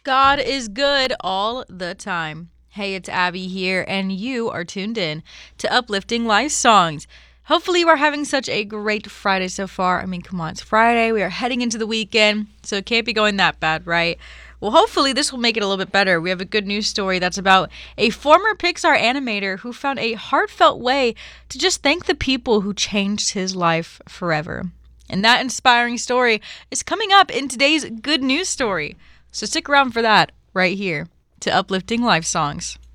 God is good all the time. Hey, it's Abby here, and you are tuned in to Uplifting Life Songs. Hopefully, you are having such a great Friday so far. I mean, come on, it's Friday. We are heading into the weekend, so it can't be going that bad, right? Well, hopefully, this will make it a little bit better. We have a good news story that's about a former Pixar animator who found a heartfelt way to just thank the people who changed his life forever. And that inspiring story is coming up in today's good news story. So stick around for that right here to Uplifting Life Songs.